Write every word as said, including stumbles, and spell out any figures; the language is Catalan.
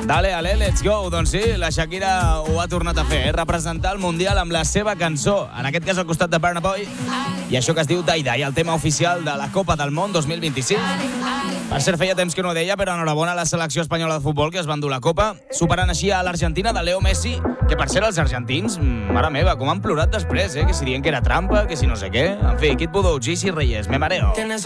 Dale, ale, let's go. Doncs sí, la Shakira ho ha tornat a fer, eh? Representar el Mundial amb la seva cançó, en aquest cas al costat de Burna Boy, i això que es diu Die Die, el tema oficial de la Copa del Món dos mil vint-i-sis. Per cert, feia temps que no ho deia, però enhorabona a la selecció espanyola de futbol, que es va endur la Copa, superant així a l'Argentina de Leo Messi, que per cert els argentins, mare meva, com han plorat després, eh? Que si dient que era trampa, que si no sé què. En fi, Kid Voodoo, G C Reyes, me mareo.